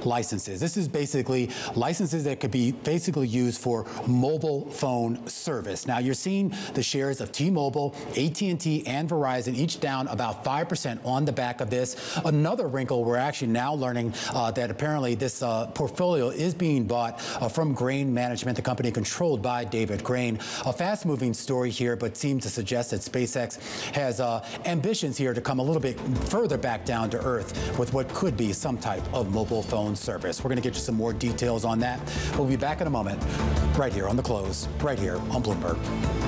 licenses. This is basically licenses that could be basically used for mobile phone service. Now, you're seeing the shares of T-Mobile, AT&T, and Verizon each down about 5% on the back of this. Another wrinkle, we're actually now learning that apparently this portfolio is being bought from Grain Management, the company controlled by David Grain. A fast-moving story here, but seems to suggest that SpaceX has ambitions here to come a little bit further back down to earth with what could be some type of mobile phone service. We're going to get you some more details on that. We'll be back in a moment, right here on The Close, right here on Bloomberg.